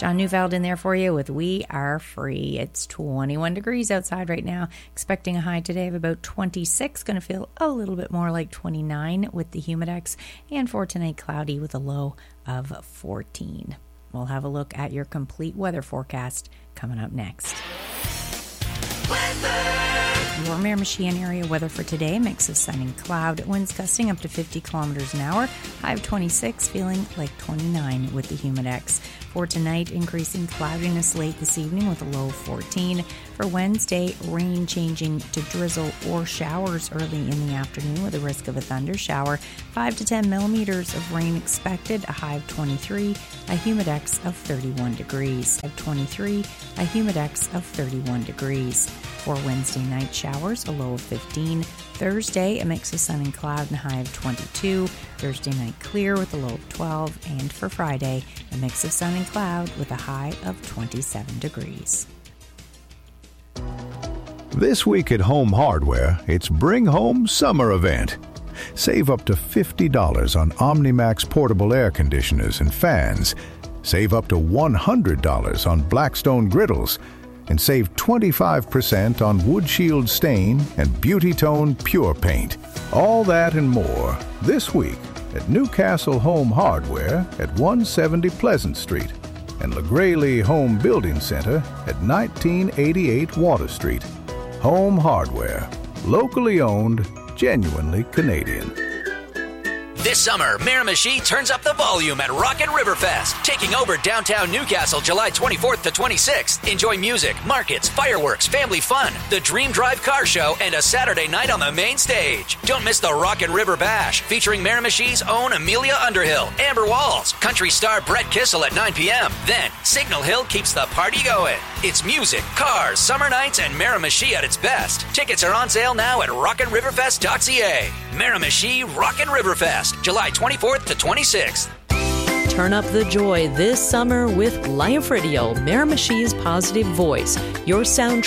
John Neufeld in there for you with We Are Free. It's 21 degrees outside right now. Expecting a high today of about 26. Going to feel a little bit more like 29 with the Humidex. And for tonight, cloudy with a low of 14. We'll have a look at your complete weather forecast coming up next. Your Miramichi area weather for today, mix of sun and cloud, winds gusting up to 50 kilometers an hour, high of 26, feeling like 29 with the Humidex. For tonight, increasing cloudiness late this evening with a low of 14. For Wednesday, rain changing to drizzle or showers early in the afternoon with a risk of a thunder shower. 5 to 10 millimeters of rain expected, a high of 23, a Humidex of 31 degrees. Of 23, a Humidex of 31 degrees. For Wednesday night, showers, a low of 15. Thursday, a mix of sun and cloud and a high of 22. Thursday night, clear with a low of 12. And for Friday, a mix of sun and cloud with a high of 27 degrees. This week at Home Hardware, it's Bring Home Summer Event. Save up to $50 on OmniMax portable air conditioners and fans. Save up to $100 on Blackstone griddles. And save 25% on Wood Shield Stain and Beauty Tone Pure Paint. All that and more this week at Newcastle Home Hardware at 170 Pleasant Street and LeGraylee Home Building Center at 1988 Water Street. Home Hardware, locally owned, genuinely Canadian. This summer, Miramichi turns up the volume at Rocket Riverfest, taking over downtown Newcastle July 24th to 26th. Enjoy music, markets, fireworks, family fun, the Dream Drive car show, and a Saturday night on the main stage. Don't miss the Rocket River Bash, featuring Miramichi's own Amelia Underhill, Amber Walls, country star Brett Kissel at 9 p.m. Then, Signal Hill keeps the party going. It's music, cars, summer nights, and Miramichi at its best. Tickets are on sale now at rocketriverfest.ca. Miramichi Rocket Riverfest, July 24th to 26th. Turn up the joy this summer with Liafridio, Miramichi's positive voice. Your sound